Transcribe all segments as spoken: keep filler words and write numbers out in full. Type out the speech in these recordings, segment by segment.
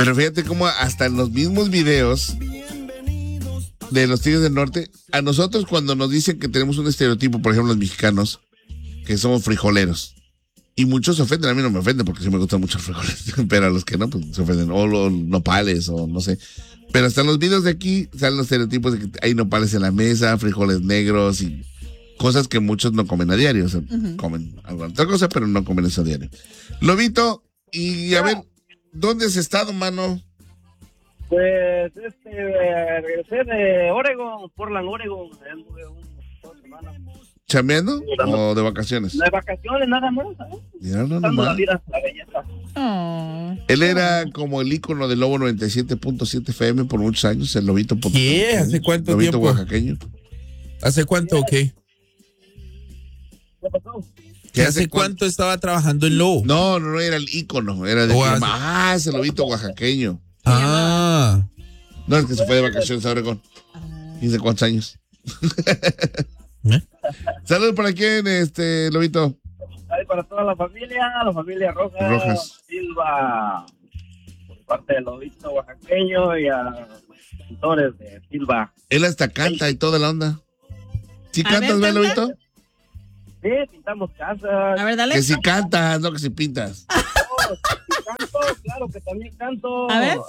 Pero fíjate cómo hasta en los mismos videos de los Tigres del Norte, a nosotros cuando nos dicen que tenemos un estereotipo, por ejemplo los mexicanos, que somos frijoleros, y muchos se ofenden, a mí no me ofenden porque sí me gustan mucho los frijoles, pero a los que no, pues se ofenden, o los nopales, o no sé. Pero hasta en los videos de aquí salen los estereotipos de que hay nopales en la mesa, frijoles negros y cosas que muchos no comen a diario, o sea, uh-huh. comen alguna otra cosa, pero no comen eso a diario. Lobito, y a ver, ¿dónde has estado, mano? Pues, este, regresé de Oregon, Portland, Oregon, anduve un, dos semanas. ¿Chambeando o de vacaciones? De vacaciones, nada más, ¿eh? Ya, no, no la vida, la belleza. Oh. Él era como el ícono de Lobo noventa y siete punto siete F M por muchos años, el Lobito. ¿Qué? ¿Hace cuánto Lobito tiempo? Oaxaqueño. ¿Hace cuánto o qué? ¿Qué pasó? ¿Hace, ¿Hace cuánto, cuánto estaba trabajando en Lobo? No, no, no, era el ícono, era de... hace... Ah, es el Lobito Oaxaqueño. Ah. No, es que se fue de vacaciones a Oregón. ¿Quince cuántos años? ¿Eh? Saludos para quién, este, Lobito. Ay, para toda la familia, la familia Rojas, Rojas. Silva, por parte del Lobito Oaxaqueño y a los pintores de Silva. Él hasta canta y toda la onda. ¿Sí cantas, ve, Lobito? Sí, pintamos casas. A ver, dale. Que si cantas, no que si pintas. No, si canto, claro que también canto. A ver.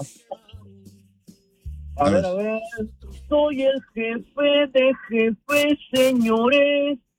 A, a ver, ver, a ver. Soy el jefe de jefes, señores.